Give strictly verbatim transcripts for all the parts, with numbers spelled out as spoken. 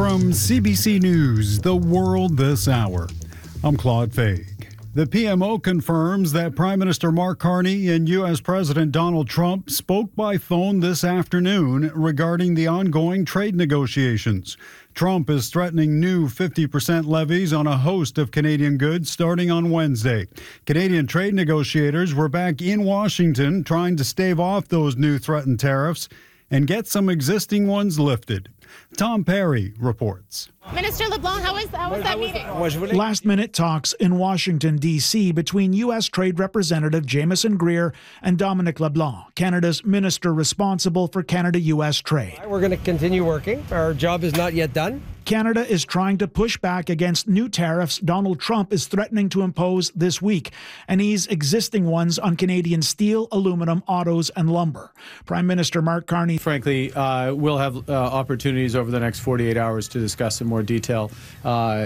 From C B C News, The World This Hour, I'm Claude Faig. The P M O confirms that Prime Minister Mark Carney and U S President Donald Trump spoke by phone this afternoon regarding the ongoing trade negotiations. Trump is threatening new fifty percent levies on a host of Canadian goods starting on Wednesday. Canadian trade negotiators were back in Washington trying to stave off those new threatened tariffs and get some existing ones lifted. Tom Perry reports. Minister LeBlanc, how was, how was that meeting? Last-minute talks in Washington, D C between U S Trade Representative Jameson Greer and Dominic LeBlanc, Canada's minister responsible for Canada-U S trade. We're going to continue working. Our job is not yet done. Canada is trying to push back against new tariffs Donald Trump is threatening to impose this week and ease existing ones on Canadian steel, aluminum, autos, and lumber. Prime Minister Mark Carney. Frankly, uh, we'll have uh, opportunities over the next forty-eight hours to discuss in more detail uh,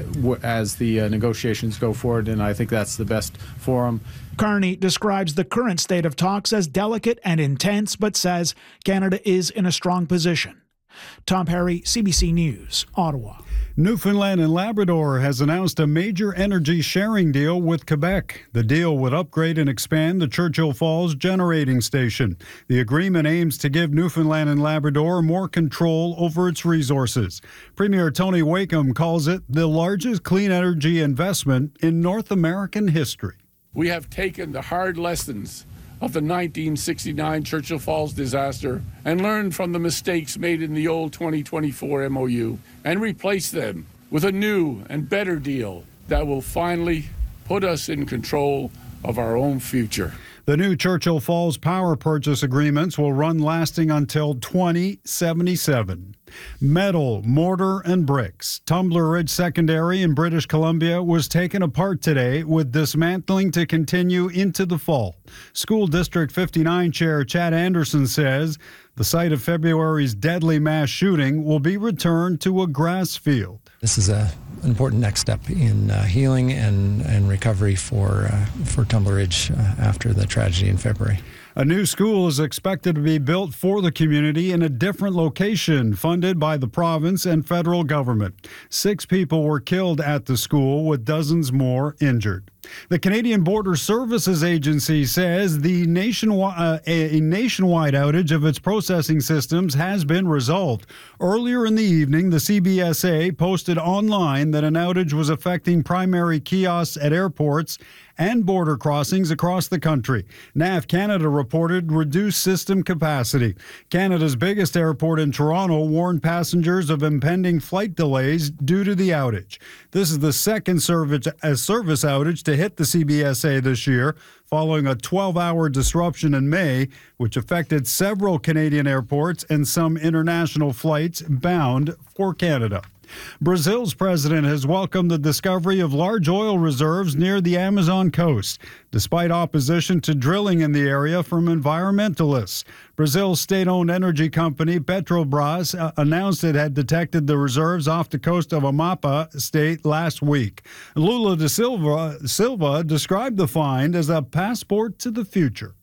as the uh, negotiations go forward, and I think that's the best forum. Carney describes the current state of talks as delicate and intense, but says Canada is in a strong position. Tom Perry, C B C News, Ottawa. Newfoundland and Labrador has announced a major energy sharing deal with Quebec. The deal would upgrade and expand the Churchill Falls generating station. The agreement aims to give Newfoundland and Labrador more control over its resources. Premier Tony Wakeham calls it the largest clean energy investment in North American history. We have taken the hard lessons of the nineteen sixty-nine Churchill Falls disaster and learned from the mistakes made in the old twenty twenty-four M O U and replaced them with a new and better deal that will finally put us in control of our own future. The new Churchill Falls power purchase agreements will run lasting until twenty seventy-seven. Metal, mortar, and bricks. Tumbler Ridge Secondary in British Columbia was taken apart today, with dismantling to continue into the fall. School District fifty-nine Chair Chad Anderson says the site of February's deadly mass shooting will be returned to a grass field. This is a, an important next step in uh, healing and, and recovery for, uh, for Tumbler Ridge uh, after the tragedy in February. A new school is expected to be built for the community in a different location, funded by the province and federal government. Six people were killed at the school, with dozens more injured. The Canadian Border Services Agency says the nationwide, uh, a nationwide outage of its processing systems has been resolved. Earlier in the evening, the C B S A posted online that an outage was affecting primary kiosks at airports and border crossings across the country. N A V Canada reported reduced system capacity. Canada's biggest airport in Toronto warned passengers of impending flight delays due to the outage. This is the second service, uh, service outage to hit the C B S A this year, following a twelve-hour disruption in May, which affected several Canadian airports and some international flights bound for Canada. Brazil's president has welcomed the discovery of large oil reserves near the Amazon coast, despite opposition to drilling in the area from environmentalists. Brazil's state-owned energy company Petrobras uh, announced it had detected the reserves off the coast of Amapá state last week. Lula da Silva, Silva described the find as a passport to the future.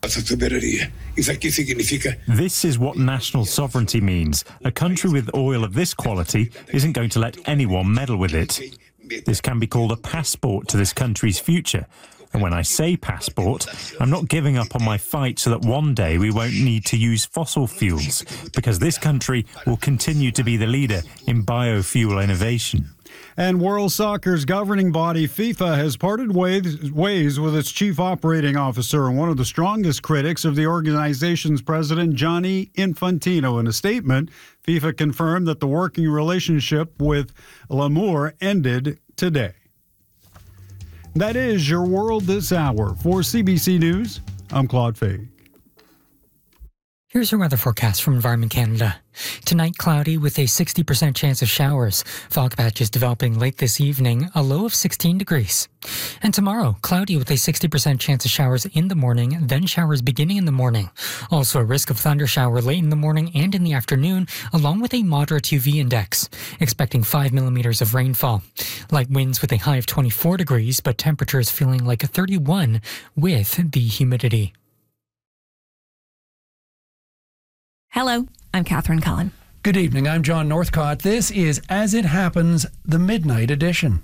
This is what national sovereignty means. A country with oil of this quality isn't going to let anyone meddle with it. This can be called a passport to this country's future. And when I say passport, I'm not giving up on my fight so that one day we won't need to use fossil fuels, because this country will continue to be the leader in biofuel innovation. And World Soccer's governing body, FIFA, has parted ways, ways with its chief operating officer and one of the strongest critics of the organization's president, Gianni Infantino. In a statement, FIFA confirmed that the working relationship with L'Amour ended today. That is your World This Hour. For C B C News, I'm Claude Faig. Here's your weather forecast from Environment Canada. Tonight, cloudy with a sixty percent chance of showers. Fog patches developing late this evening, a low of sixteen degrees. And tomorrow, cloudy with a sixty percent chance of showers in the morning, then showers beginning in the morning. Also a risk of thunder shower late in the morning and in the afternoon, along with a moderate U V index. Expecting five millimeters of rainfall. Light winds with a high of twenty-four degrees, but temperatures feeling like a thirty-one with the humidity. Hello, I'm Catherine Cullen. Good evening, I'm John Northcott. This is As It Happens, the Midnight Edition.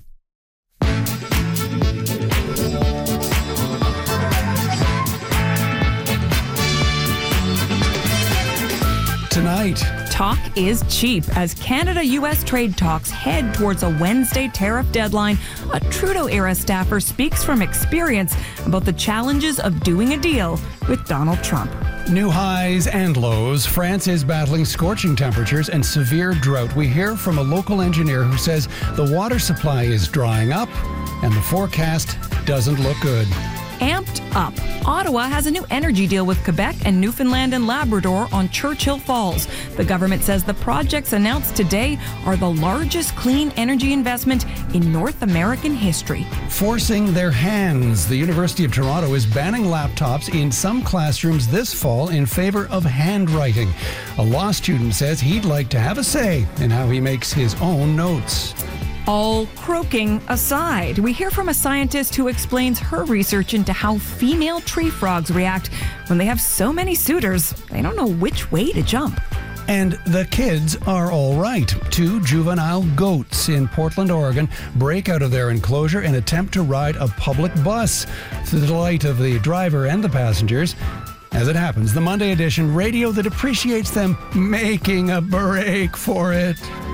Tonight, talk is cheap as Canada-U S trade talks head towards a Wednesday tariff deadline. A Trudeau-era staffer speaks from experience about the challenges of doing a deal with Donald Trump. New highs and lows. France is battling scorching temperatures and severe drought. We hear from a local engineer who says the water supply is drying up and the forecast doesn't look good. Amped up. Ottawa has a new energy deal with Quebec and Newfoundland and Labrador on Churchill Falls. The government says the projects announced today are the largest clean energy investment in North American history. Forcing their hands. The University of Toronto is banning laptops in some classrooms this fall in favor of handwriting. A law student says he'd like to have a say in how he makes his own notes. All croaking aside, we hear from a scientist who explains her research into how female tree frogs react when they have so many suitors, they don't know which way to jump. And the kids are all right. Two juvenile goats in Portland, Oregon break out of their enclosure and attempt to ride a public bus to the delight of the driver and the passengers. As it happens, the Monday edition, radio that appreciates them making a break for it.